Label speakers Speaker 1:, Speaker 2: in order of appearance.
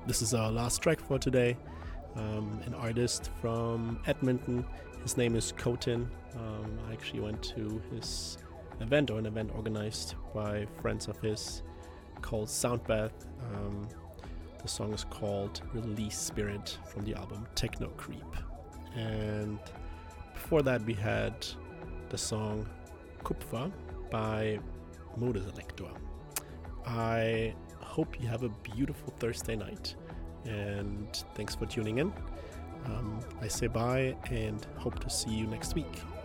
Speaker 1: This is our last track for today. An artist from Edmonton. His name is Kotin. I actually went to his event, or an event organized by friends of his called Soundbath. The song is called Release Spirit from the album Techno Creep. And before that we had the song Kupfer by Modeselektor. I hope you have a beautiful Thursday night, and thanks for tuning in. I say bye and hope to see you next week.